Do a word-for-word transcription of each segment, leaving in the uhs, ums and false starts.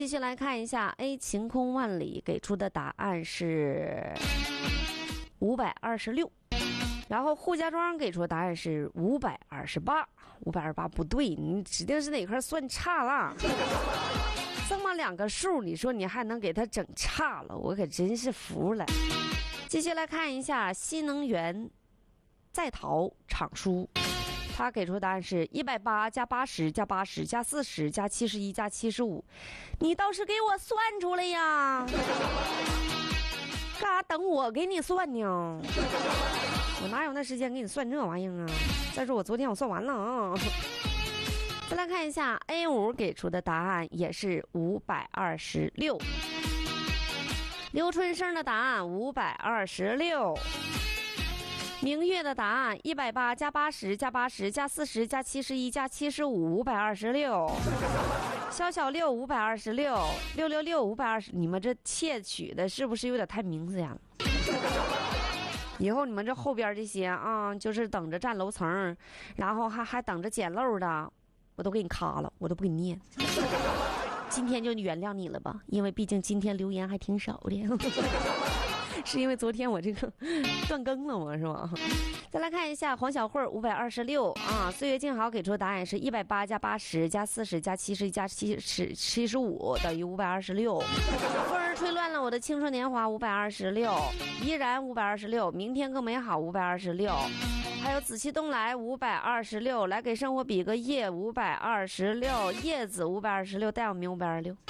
继续来看一下 A 晴空万里给出的答案是五百二十六，然后扈家庄给出的答案是五百二十八，五百二十八不对，你指定是哪块算差了。这么两个数，你说你还能给他整差了，我可真是服了。继续来看一下新能源在逃厂书。他给出的答案是一百八加八十加八十加四十加七十一加七十五，你倒是给我算出来呀！干啥等我给你算呢？我哪有那时间给你算这玩意儿啊？再说我昨天我算完了啊。再来看一下 A 五给出的答案也是五百二十六，刘春生的答案五百二十六。明月的答案一百八加八十加八十加四十加七十一加七十五，五百二十六。小小六五百二十六，六六六五百二十，你们这窃取的是不是有点太明显了？以后你们这后边这些啊，就是等着占楼层，然后还还等着捡漏的，我都给你卡了，我都不给你念。今天就原谅你了吧，因为毕竟今天留言还挺少的。是因为昨天我这个断更了嘛，是吧？再来看一下黄小慧五百二十六啊，岁月静好给出的答案是一百八加八十加四十加七十加七十七十五等于五百二十六。风儿吹乱了我的青春年华五百二十六，依然五百二十六，明天更美好五百二十六。还有紫气东来五百二十六，来给生活比个耶五百二十六，叶子五百二十六，戴小明五百二十六。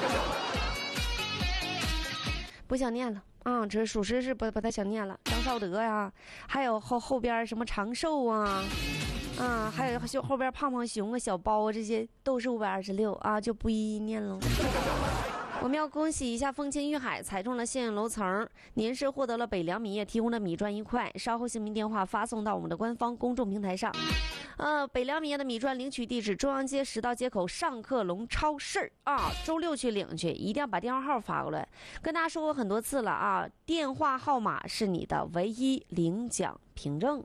不想念了啊，这属实是不不太想念了。张绍德呀，还有后后边什么长寿啊，啊，还有后后边胖胖熊啊、小包啊，这些都是五百二十六啊，就不一一念了。我们要恭喜一下风清玉海踩中了幸运楼层，您是获得了北粮米业提供的米砖一块，稍后姓名电话发送到我们的官方公众平台上。呃，北粮米业的米砖领取地址中央街十道街口上客隆超市啊，周六去领去，一定要把电话号发过来。跟大家说过很多次了啊，电话号码是你的唯一领奖凭证。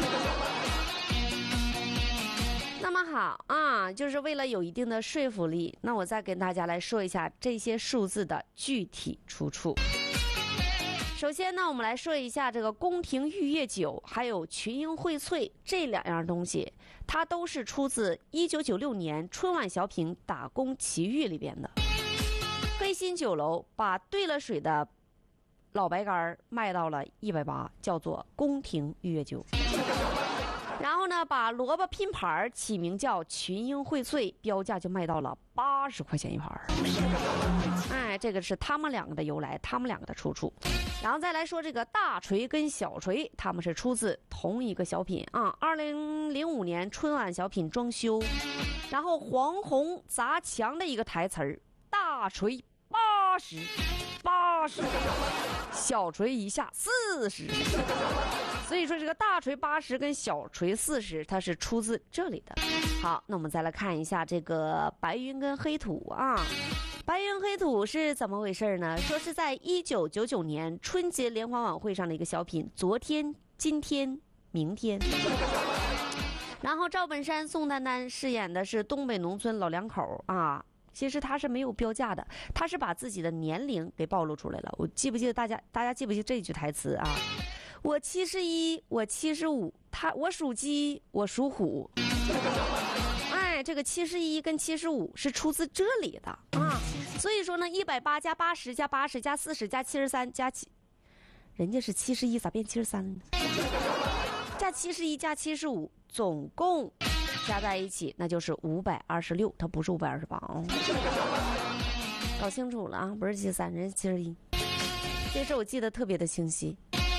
那么好啊，就是为了有一定的说服力，那我再跟大家来说一下这些数字的具体出处。首先呢，我们来说一下这个宫廷玉液酒还有群英荟萃这两样东西，它都是出自一九九六年春晚小品《打工奇遇》里边的。黑心酒楼把兑了水的老白干卖到了一百八，叫做宫廷玉液酒。然后呢，把萝卜拼盘起名叫群英荟萃，标价就卖到了八十块钱一盘。哎，这个是他们两个的由来，他们两个的出处。然后再来说这个大锤跟小锤，他们是出自同一个小品啊。二零零五年春晚小品装修，然后黄宏砸墙的一个台词儿：大锤八十，八十，小锤一下四十。所以说这个大锤八十跟小锤四十，它是出自这里的。好，那我们再来看一下这个白云跟黑土啊。白云黑土是怎么回事呢？说是在一九九九年春节联欢晚会上的一个小品，昨天、今天、明天。然后赵本山、宋丹丹饰演的是东北农村老两口啊。其实他是没有标价的，他是把自己的年龄给暴露出来了。我记不记得大家，大家记不记得这句台词啊？我七十一，我七十五，他我属鸡，我属虎。哎，这个七十一跟七十五是出自这里的啊。所以说呢，一百八加八十加八十加四十加七十三加七，人家是七十一，咋变七十三了呢？加七十一加七十五，总共加在一起那就是五百二十六，它不是五百二十八哦。搞清楚了啊，不是七十三，人家七十一。这事我记得特别的清晰。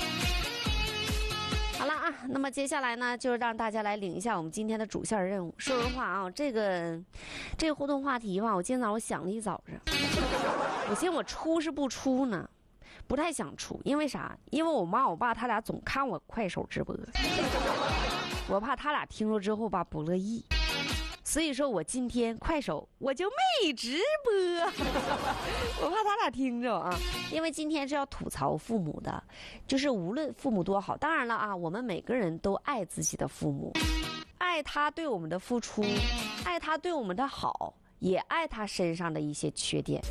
好了啊，那么接下来呢，就让大家来领一下我们今天的主线任务。说实话啊，这个这个互动话题吧，我今天早上我想了一早上，我寻思我出是不出呢？不太想出，因为啥？因为我妈我爸他俩总看我快手直播，我怕他俩听说之后吧不乐意，所以说我今天快手我就没直播，我怕他俩听着啊。因为今天是要吐槽父母的，就是无论父母多好，当然了啊，我们每个人都爱自己的父母，爱他对我们的付出，爱他对我们的好， 也爱他身上的一些缺点。